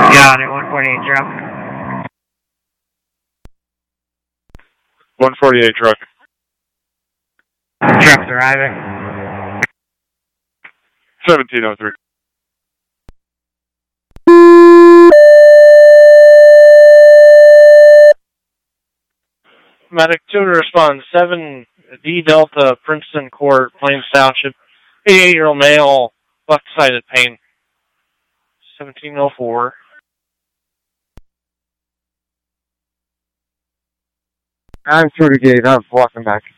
Got it, 148 truck. 148 truck. Truck's arriving. 1703. Medic 2 to respond. 7 D Delta, Princeton Court, Plains Township. 88-year-old male, left-sided pain. 1704. I'm 38. I'm walking back.